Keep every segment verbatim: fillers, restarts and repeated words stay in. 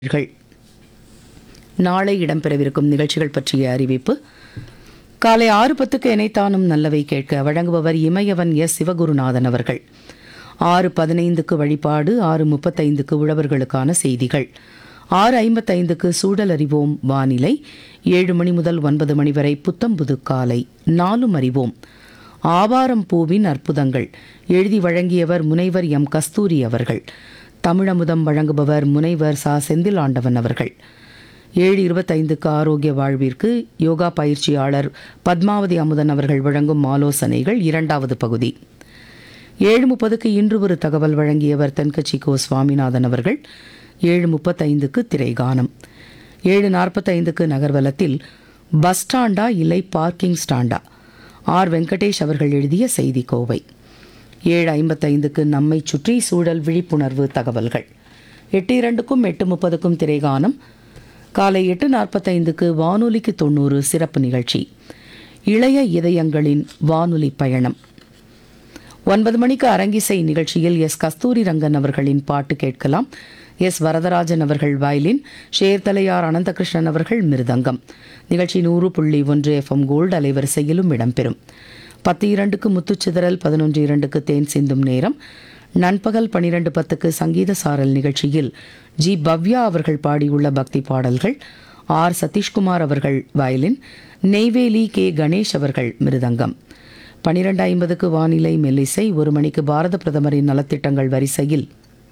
கள். நாளை இடம்பெறவிருக்கும் நிகழ்ச்சிகள் பற்றிய அறிவிப்பு. காலை ஆறு பத்துக்கு இணைத்தானும் நல்லவை கேட்க வழங்குபவர் இமயவன் எஸ் சிவகுருநாதன் அவர்கள். ஆறு பதினைந்துக்கு வழிபாடு, ஆறு முப்பத்தைந்துக்கு உழவர்களுக்கான செய்திகள், ஆறு ஐம்பத்தைந்துக்கு சூழல் அறிவோம் வானிலை, ஏழு மணி முதல் ஒன்பது மணி வரை புத்தம்புது காலை நாலும் அறிவோம். ஆவாரம் பூவின் அற்புதங்கள் எழுதி வழங்கியவர் முனைவர் எம் கஸ்தூரி அவர்கள். தமிழமுதம் வழங்குபவர் முனைவர் சா செந்தில் ஆண்டவன் அவர்கள். ஏழு இருபத்தைந்துக்கு ஆரோக்கிய வாழ்விற்கு யோகா பயிற்சியாளர் பத்மாவதி அமுதன் அவர்கள் வழங்கும் ஆலோசனைகள் இரண்டாவது பகுதி. ஏழு முப்பதுக்கு இன்று ஒரு தகவல் வழங்கியவர் தென்கட்சி கோ சுவாமிநாதன் அவர்கள். ஏழு முப்பத்தைந்துக்கு திரைகானம். ஏழு நாற்பத்தைந்துக்கு நகர்வலத்தில் பஸ் ஸ்டாண்டா இல்லை பார்க்கிங் ஸ்டாண்டா, ஆர் வெங்கடேஷ் அவர்கள் எழுதிய செய்தி கோவை. ஏழு ஐம்பத்தைந்துக்கு நம்மை சுற்றி சூழல் விழிப்புணர்வு தகவல்கள். எட்டு இரண்டுக்கும் எட்டு முப்பதுக்கும் திரைகானம். காலை எட்டு நாற்பத்தைந்துக்கு வானொலிக்கு தொண்ணூறு சிறப்பு நிகழ்ச்சி, இளைய இதயங்களின் வானொலி பயணம். ஒன்பது மணிக்கு அரங்கிசை நிகழ்ச்சியில் எஸ் கஸ்தூரி ரங்கன் அவர்களின் பாட்டு கேட்கலாம். எஸ் வரதராஜன் அவர்கள் வயலின், ஷேர்தலையார் அனந்தகிருஷ்ணன் அவர்கள் மிருதங்கம். நிகழ்ச்சி நூறு புள்ளி ஒன்று எஃப்எம் கோல்டு அலைவரிசையிலும் இடம்பெறும். பத்து இரண்டுக்கு முத்துச்சிதறல், பதினொன்று இரண்டுக்கு தேன் சிந்தும் நேரம். நண்பகல் பனிரெண்டு பத்துக்கு சங்கீத சாரல் நிகழ்ச்சியில் ஜி பவ்யா அவர்கள் பாடியுள்ள பக்தி பாடல்கள், ஆர் சதீஷ்குமார் அவர்கள் வயலின், நெய்வேலி கே கணேஷ் அவர்கள் மிருதங்கம். பனிரெண்டு ஐம்பதுக்கு வானிலை மெல்லிசை. ஒரு மணிக்கு பாரத பிரதமரின் நலத்திட்டங்கள் வரிசையில்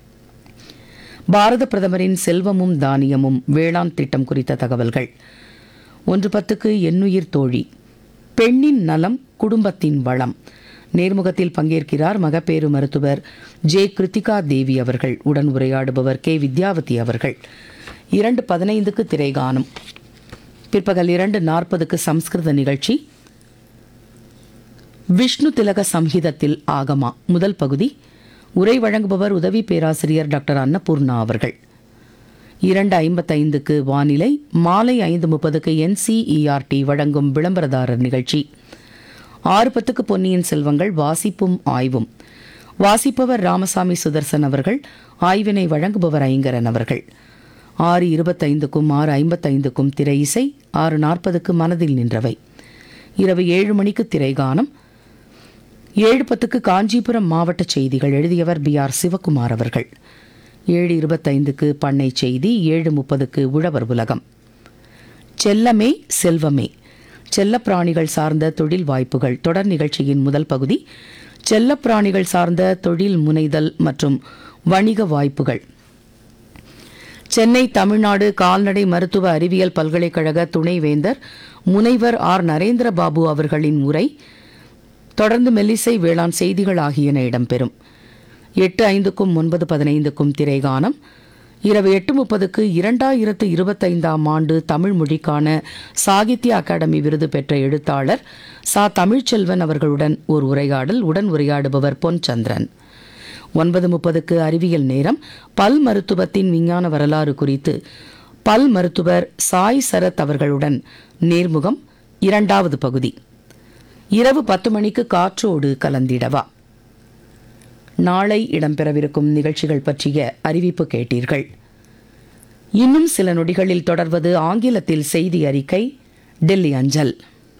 பாரத பிரதமரின் செல்வமும் தானியமும் வேளாண் திட்டம் குறித்த தகவல்கள். ஒன்று பத்துக்கு எண்ணுயிர் தோழி, பெண்ணின் நலம் குடும்பத்தின் வளம். நேர்முகத்தில் பங்கேற்கிறார் மகப்பேறு மருத்துவர் ஜே கிருத்திகா தேவி அவர்கள். உடன் உரையாடுபவர் கே வித்யாவதி அவர்கள். இரண்டு பதினைந்துக்கு திரைகானம். பிற்பகல் இரண்டு நாற்பதுக்கு சம்ஸ்கிருத நிகழ்ச்சி, விஷ்ணு திலக சம்ஹிதத்தில் ஆகமா முதல் பகுதி. உரை வழங்குபவர் உதவி பேராசிரியர் டாக்டர் அன்னபூர்ணா அவர்கள். இரண்டு ஐம்பத்தைந்துக்கு வானிலை. மாலை ஐந்து முப்பதுக்கு என்சிஇஆர்டி வழங்கும் விளம்பரதாரர் நிகழ்ச்சி. ஆறு பத்துக்கு பொன்னியின் செல்வங்கள் வாசிப்பும் ஆய்வும். வாசிப்பவர் ராமசாமி சுதர்சன் அவர்கள். ஆய்வினை வழங்குபவர் ஐங்கரன் அவர்கள். ஆறு இருபத்தைந்துக்கும் ஆறு ஐம்பத்தைந்துக்கும் திரை இசை. ஆறு நாற்பதுக்கு மனதில் நின்றவை. இரவு ஏழு மணிக்கு திரைகானம். ஏழு பத்துக்கு காஞ்சிபுரம் மாவட்ட செய்திகள், எழுதியவர் பி ஆர் சிவகுமார் அவர்கள். ஏழு இருபத்தைந்துக்கு பண்ணை செய்தி. ஏழு முப்பதுக்கு உழவர் உலகம். செல்லமே செல்வமே, செல்லப்பிராணிகள் சார்ந்த தொழில் வாய்ப்புகள் தொடர் நிகழ்ச்சியின் முதல் பகுதி. செல்லப்பிராணிகள் சார்ந்த தொழில் முனைதல் மற்றும் வணிக வாய்ப்புகள். சென்னை தமிழ்நாடு கால்நடை மருத்துவ அறிவியல் பல்கலைக்கழக துணைவேந்தர் முனைவர் ஆர் நரேந்திரபாபு அவர்களின் உரை. தொடர்ந்து மெல்லிசை, வேளாண் செய்திகள் ஆகியன இடம்பெறும். எட்டு ஐந்துக்கும் ஒன்பது பதினைந்துக்கும் திரைகானம். இரவு எட்டு முப்பதுக்கு இரண்டாயிரத்து இருபத்தைந்தாம் ஆண்டு தமிழ் மொழிக்கான சாகித்ய அகாடமி விருது பெற்ற எழுத்தாளர் சா தமிழ்ச்செல்வன் அவர்களுடன் ஒரு உரையாடல். உடன் உரையாடுபவர் பொன் சந்திரன். ஒன்பது முப்பதுக்கு அறிவியல் நேரம். பல் மருத்துவத்தின் விஞ்ஞான வரலாறு குறித்து பல் மருத்துவர் சாய் சரத் அவர்களுடன் நேர்முகம், இரண்டாவது பகுதி. இரவு பத்து மணிக்கு காற்றோடு கலந்திடவா. நாளை இடம்பெறவிருக்கும் நிகழ்ச்சிகள் பற்றிய அறிவிப்பு கேட்டீர்கள். இன்னும் சில நொடிகளில் தொடர்வது ஆங்கிலத்தில் செய்தி அறிக்கை, டெல்லி அஞ்சல்.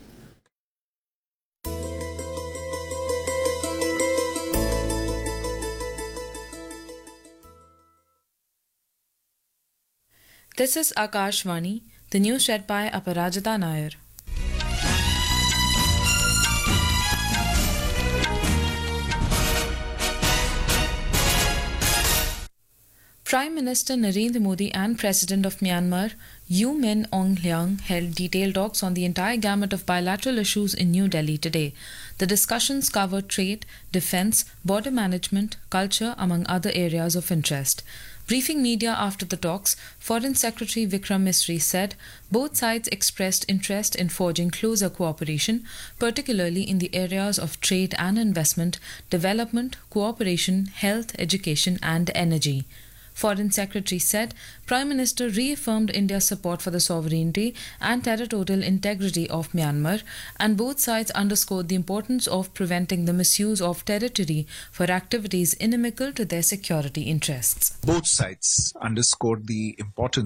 This is Akashvani, the news read by Aparajita Nair. Prime Minister Narendra Modi and President of Myanmar, U Min Aung Hlaing, held detailed talks on the entire gamut of bilateral issues in New Delhi today. The discussions covered trade, defence, border management, culture, among other areas of interest. Briefing media after the talks, Foreign Secretary Vikram Misri said both sides expressed interest in forging closer cooperation, particularly in the areas of trade and investment, development, cooperation, health, education, and energy. Foreign Secretary said Prime Minister reaffirmed India's support for the sovereignty and territorial integrity of Myanmar, and both sides underscored the importance of preventing the misuse of territory for activities inimical to their security interests. Both sides underscored the importance